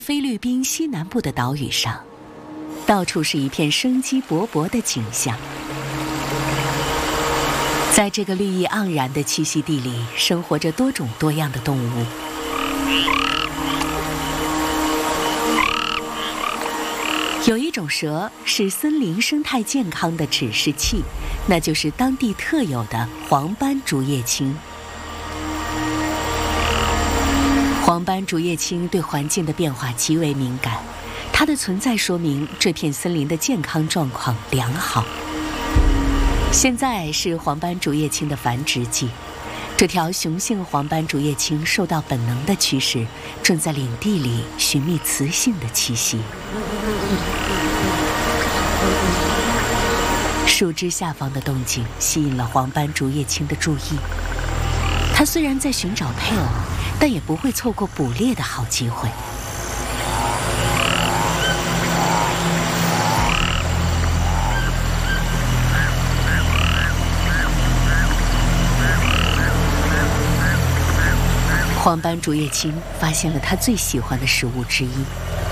菲律宾西南部的岛屿上，到处是一片生机勃勃的景象。在这个绿意盎然的栖息地里，生活着多种多样的动物。有一种蛇是森林生态健康的指示器，那就是当地特有的黄斑竹叶青。黄斑竹叶青对环境的变化极为敏感，它的存在说明这片森林的健康状况良好。现在是黄斑竹叶青的繁殖季，这条雄性黄斑竹叶青受到本能的驱使，正在领地里寻觅雌性的栖息。树枝下方的动静吸引了黄斑竹叶青的注意，它虽然在寻找配偶，但也不会错过捕猎的好机会。黄斑竹叶青发现了它最喜欢的食物之一